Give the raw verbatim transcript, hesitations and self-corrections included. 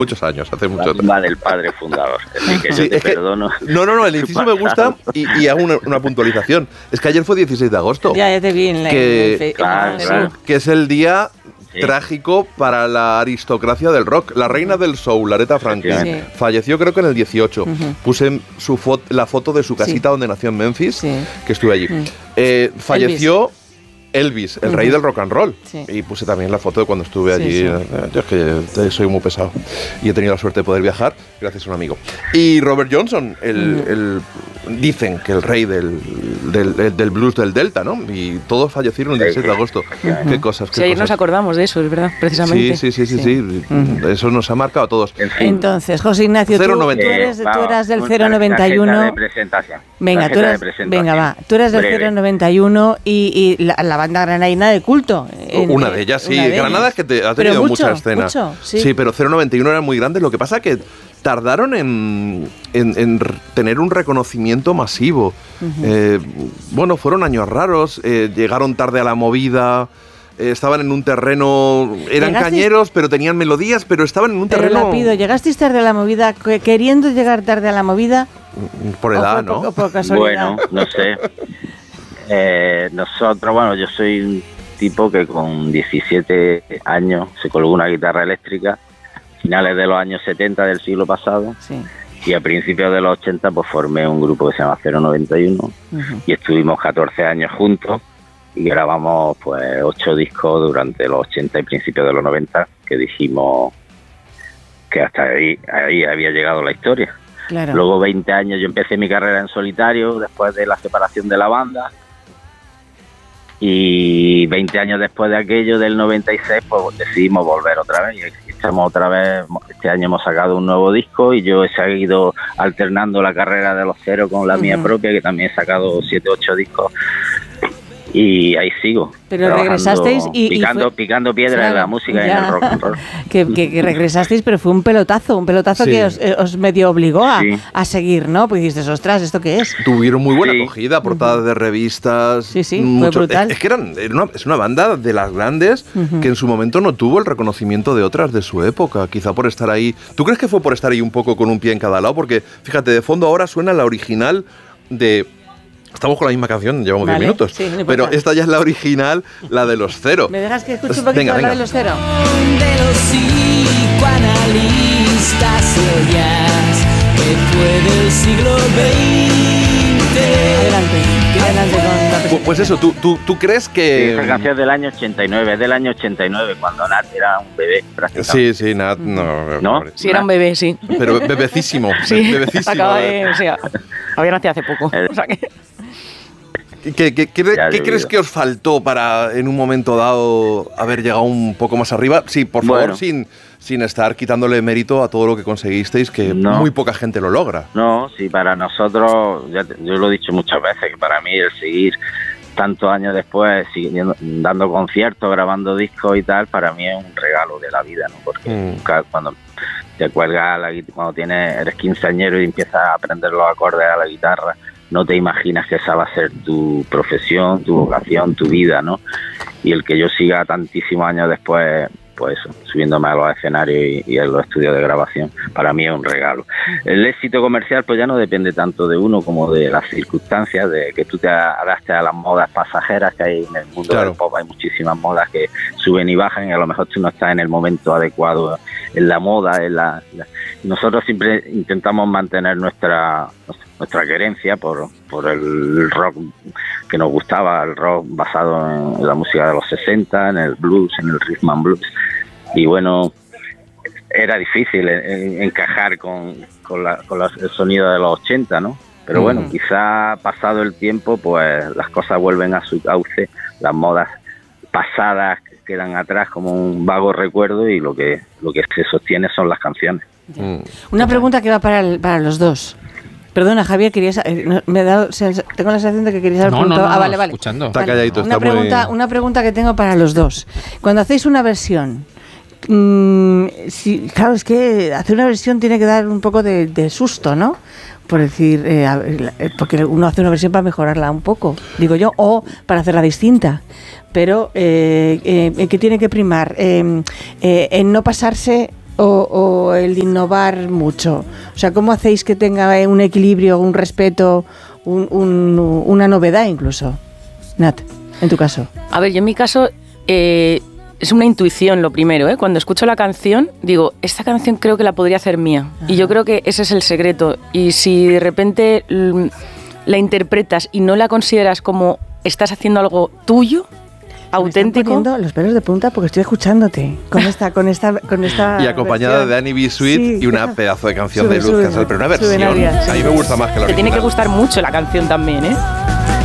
muchos años, hace mucho tiempo. Va del padre fundador, así que sí, yo te es que, perdono. No, no, no, el inciso me gusta y, y hago una, una puntualización. Es que ayer fue dieciséis de agosto. Ya, ya te vi en la... Que, en el, claro, en claro. que es el día... Sí. Trágico para la aristocracia del rock. La reina del soul, Aretha Franklin, sí. falleció creo que en el dieciocho. Uh-huh. Puse su fo- la foto de su casita sí. donde nació en Memphis, sí. que estuve allí. Uh-huh. Eh, falleció Elvis, Elvis el uh-huh. rey del rock and roll. Sí. Y puse también la foto de cuando estuve allí. Sí, sí. Yo es que soy muy pesado. Y he tenido la suerte de poder viajar gracias a un amigo. Y Robert Johnson, el, uh-huh. el, dicen que el rey del, del, del, del blues del Delta, ¿no? Y todos fallecieron el dieciséis de agosto. Uh-huh. Qué cosas, qué sí, ayer cosas. nos acordamos de eso, es verdad, precisamente. Sí, sí, sí, sí, sí. sí. Uh-huh. Eso nos ha marcado a todos. Entonces, José Ignacio, tú, tú, eres, tú eras del cero noventa y uno. De presentación. Venga, tú eres, venga, va. Tú eres del cero noventa y uno y, y la, la banda granadina de culto. En, una de ellas, sí. De Granada es que te, ha tenido mucho, mucha escena. Mucho, sí. sí, pero cero noventa y uno era muy grande. Lo que pasa es que tardaron en, en, en tener un reconocimiento masivo. Uh-huh. Eh, bueno, fueron años raros. Eh, llegaron tarde a la movida. Eh, estaban en un terreno, eran cañeros, pero tenían melodías, pero estaban en un pero terreno... Pero pido, ¿llegasteis tarde a la movida, queriendo llegar tarde a la movida? Por edad, por, ¿no? O por casualidad. Bueno, no sé. Eh, nosotros, bueno, yo soy un tipo que con diecisiete años se colgó una guitarra eléctrica, finales de los años setenta del siglo pasado, sí. y a principios de los ochenta pues formé un grupo que se llama cero noventa y uno, uh-huh. y estuvimos catorce años juntos, y grabamos pues ocho discos durante los ochenta y principios de los noventa, que dijimos que hasta ahí, ahí había llegado la historia. Claro. Luego veinte años yo empecé mi carrera en solitario después de la separación de la banda, y veinte años después de aquello, del noventa y seis, pues decidimos volver otra vez, y estamos otra vez, este año hemos sacado un nuevo disco, y yo he seguido alternando la carrera de los Cero con la uh-huh. mía propia, que también he sacado siete, ocho discos, y ahí sigo. Pero regresasteis y... Picando, y fue, picando piedra claro, en la música ya. y en el rock and roll. que, que, que regresasteis, pero fue un pelotazo, un pelotazo sí. que os, os medio obligó a, sí. a seguir, ¿no? Pues dices, ostras, ¿esto qué es? Tuvieron muy buena sí. acogida, portadas uh-huh. de revistas. Sí, sí, mucho, fue brutal. Es, es que eran, era una, es una banda de las grandes uh-huh. que en su momento no tuvo el reconocimiento de otras de su época, quizá por estar ahí. ¿Tú crees que fue por estar ahí un poco con un pie en cada lado? Porque, fíjate, de fondo ahora suena la original de... Estamos con la misma canción, llevamos diez vale, minutos. Sí, no pero esta ya es la original, la de los Cero. ¿Me dejas que escuche un poquito venga, venga. la de los Cero? De los psicoanalistas ellas, que fue del siglo veinte. Adelante, adelante con la pues, pues eso, ¿tú, tú, tú crees que...? Sí, esa canción es del año ochenta y nueve, es del año ochenta y nueve, cuando Nat era un bebé, prácticamente. Sí, sí, Nat, no... ¿No? Sí, era un bebé, sí. Pero bebecísimo, sí, bebecísimo. Acaba de... O sea, había nacido hace poco, o sea que... ¿Qué, qué, qué, ¿qué crees que os faltó para, en un momento dado, haber llegado un poco más arriba? Sí, por favor, bueno. sin, sin estar quitándole mérito a todo lo que conseguisteis, que no. muy poca gente lo logra. No, sí, para nosotros, ya te, yo lo he dicho muchas veces, que para mí el seguir tantos años después, siguiendo, dando conciertos, grabando discos y tal, para mí es un regalo de la vida, ¿no? Porque mm. cada, cuando te cuelgas, la, cuando tienes, eres quinceañero y empiezas a aprender los acordes a la guitarra, no te imaginas que esa va a ser tu profesión, tu vocación, tu vida, ¿no? Y el que yo siga tantísimos años después, pues eso, subiéndome a los escenarios y, y en los estudios de grabación, para mí es un regalo. El éxito comercial pues ya no depende tanto de uno como de las circunstancias, de que tú te adaptes a las modas pasajeras que hay en el mundo claro. del pop. Hay muchísimas modas que suben y bajan y a lo mejor tú no estás en el momento adecuado en la moda. En la, la... Nosotros siempre intentamos mantener nuestra... nuestra querencia por, por el rock que nos gustaba, el rock basado en la música de los sesenta, en el blues, en el rhythm and blues. Y bueno, era difícil en, encajar con, con, la, con la, el sonido de los ochenta, ¿no? Pero bueno, mm. quizá pasado el tiempo, pues las cosas vuelven a su cauce, las modas pasadas quedan atrás como un vago recuerdo y lo que, lo que se sostiene son las canciones. Mm. Una pregunta que va para, el, para los dos. Perdona, Javier, querías, eh, me he dado, tengo la sensación de que querías haber no, preguntado. No, no, ah, vale, vale. Escuchando. Está calladito, una está pregunta, muy... una pregunta que tengo para los dos. Cuando hacéis una versión, mmm, si, claro, es que hacer una versión tiene que dar un poco de, de susto, ¿no? Por decir, eh, porque uno hace una versión para mejorarla un poco, digo yo, o para hacerla distinta. Pero, eh, eh, ¿qué tiene que primar? Eh, eh, en no pasarse o, o el innovar mucho? O sea, ¿cómo hacéis que tenga un equilibrio, un respeto, un, un, una novedad incluso? Nat, en tu caso. A ver, yo en mi caso eh, es una intuición lo primero, ¿eh? Cuando escucho la canción digo, esta canción creo que la podría hacer mía. Ajá. Y yo creo que ese es el secreto. Y si de repente l- la interpretas y no la consideras como estás haciendo algo tuyo, auténtico. Me están poniendo los pelos de punta porque estoy escuchándote con esta, con esta, con esta. Y acompañada versión. de Annie B. Sweet Sí, y una pedazo de canción sube, de Luz sube, Casal, pero una sube, versión. Nadia, A mí me gusta más que la Te original. tiene que gustar mucho la canción también, ¿eh?